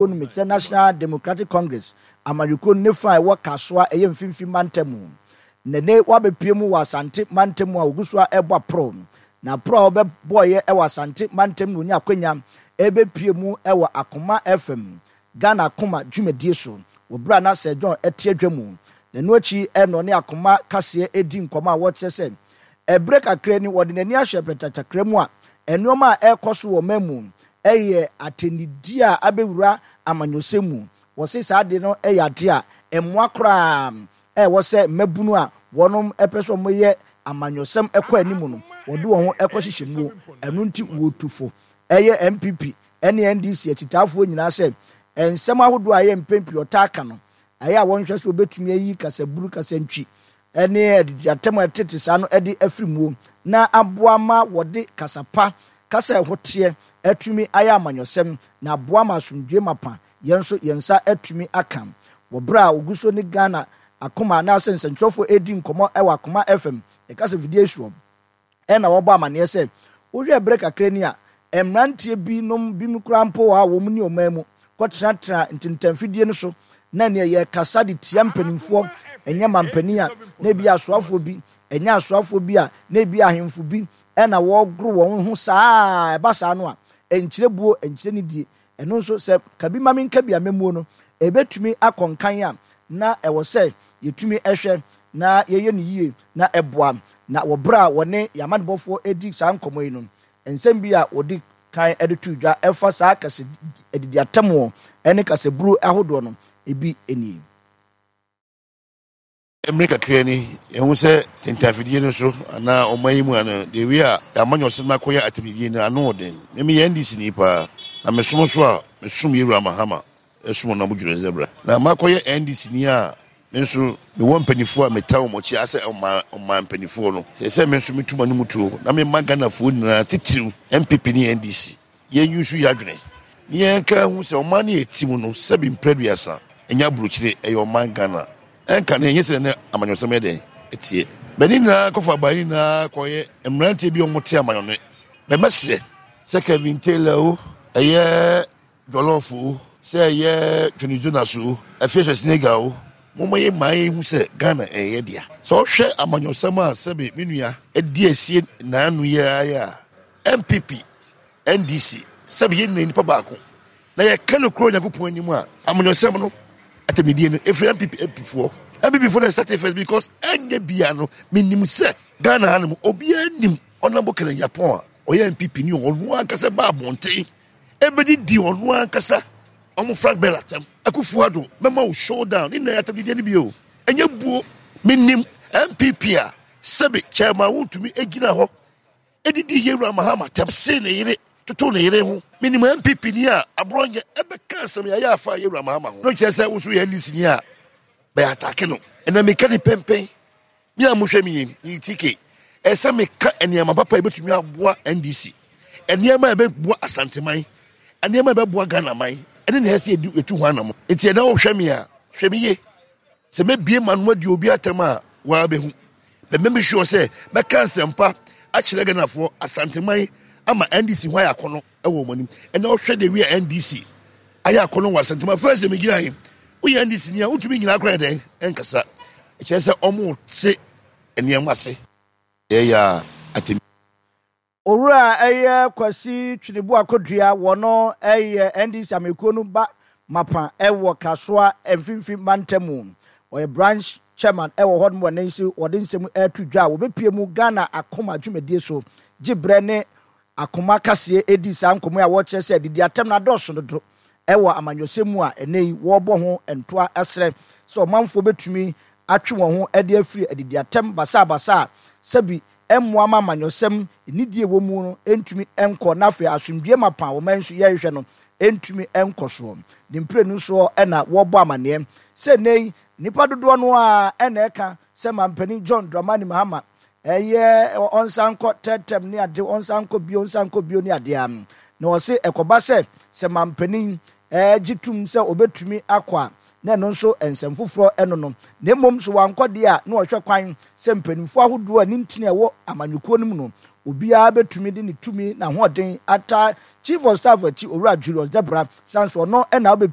National Democratic Congress amanyuko ne fa ewo kasoa eye mfimfi mantemu nene wabepie mu wasante mantemu a ogusua ebo pro na pro obeboye e wasante mantemu no nya kwanya ebepie mu ewo Akoma FM Ghana Akoma dwumadie so obra na Sir John etiadwamu nenu achi eno ne Akoma kase edi nkoma a wo kyese ebre kakra ni wode nani ahye petachakra mu a enoma a ekoso wo mamu eye atenidi a abewura amanyosemu wo se saade no eyade a emwa kra wo se mabunu a wonom epeso moye amanyosem ekọ animu no wode wo ho ekohyehyemu enu nti wotufo eye MPP ene NDC akitafo nyina se ensem ahodo aye mpempi otaka no aye a wonhwe se obetumi ayi kasaburu kasantwi ene adiatem atete sa no ede afrimuo na aboama wode kasapa kasa ehote atumi aya amanyosem na aboama asomdwe mapa yenso yensa atumi akam wobra oguso ni Ghana Akoma na sensentrofo edi nkomo ewa Akoma FM e kasa video show na wo ba amane se wo hwe break akrani a emrantie bi nom bi mukrampo a wo mu ni omamu kotratra ntintamfidie no so na ne ye kasa de tia mpanimfo enya mampani a na bi asoafo bi enya asoafo bi a na bi ahemfo bi na wo gro won ho saa ba saa no a enkirebuo enkire ni die eno nso se kabi mami nka bia memuo no ebetumi akonkan a na ewo se yetumi ehwe na yeye ne yie na eboa na wobra wone yamanbofo edi saa nkomo yi no ensem bi a odi kan editu dwa efa saa kase edidi atamo ene kase buru ahodo no ebi eni America kreni ehun se tentafidie no so na omayimu ano de wi a amanyose na koya atimidie no ano oden me ye ndisi ni pa na mesomo so a mesum Yewura Mahama esumo na budwure zebra na makoye NDC ni a nso me won panifo a metawo mochi ase o panifo no se me nso metuma no mutuo na me magana fo na titiru MPP ni NDC ye yusu yadwene ye ka hu se o man ye timu no sebi mpreduasa enya buruchire e yo mangana enka na enye se ne amanyosem ede etie bani na kofa bani na koye emrante bi omote amanyone be mesre se Kevin Taylor o eye Jolofu se eye Johnny Jonas o afeso Senegal o momaye mai hu se Ghana eye dia so hwe amanyosem a sebe menua edi asie na anu ya MPP NDC sebe ye nipa baako na ye kanu kro Yakopon animu a amanyosem no atemidie no every MPP for na start first because enye bia no minim se Ghana hanum obi anim onabo kele Japan oye MPP ni onu ankasa ba bonten ebedi di onu ankasa omo Frank Belatem Akufo-Addo mema o showdown ina atemidie ni bio enye buo minim MPP a sebe chairman wutumi egina ho edidi Yewura Mahama tabse ne yire toto ne yire ho minim MPP ni a abronye ebeka asem ya afa Yewura Mahama ho no chese wo so ye list ni a be atake no ena me ka ni pempen mi amuhwe mi yi tike esa me ka eniama papa ebetumi aboa NDC eniama ebeboa Asanteman eniama ebeboa Ghana man ene ne hese etu ho anam enti na wo hwe mi a hwe mi ye se me bie manwa di obi atama wa behu be me sure say me ka nsempa a kire Ghana fo Asanteman ama NDC ho ayakono ewo monim ene wo hwe de wi NDC ayakono wa Asanteman first me gira him we NDC ni a utumi nyina akra den enkasa echese omo se eniam ase ya atim owura eye Kwasi Twinibu Akodua wono eye NDC amekuo no ba mapa ewo kasoa emfimfi mantemu oye branch chairman ewo hodmo nansi odensem atudwa wo bepie mu Ghana Akoma dwumadie so gibre ne Akoma kase edi sankomo a wo kyese didi atem na doso dodo ewo amanyosemu a enei wo bo ho entoa esre so manfo betumi atwe won ho ede afiri adidi atem basa sabi emmoa amanyosem nidie wo mu no entumi enko nafe asomdue mapa wo mansu ye hwehwe no entumi enko so dimpre nu so ena wo bo amane se nei nipa dodo no a ena eka se mampani John Dramani Mahama eye onsanko tetem ni ade onsanko bio ni ade am na wo se ekoba se mampani gitum se obetumi akwa na no nso ensemfoforo eno no na mom so wankode a na ohwe kwan se mpanimfo ahodo a nintine ewo amanyukuo no mu no obia betumi de ne tumi na hoden ata chief of staff achi Owura Julius Debra sanso no na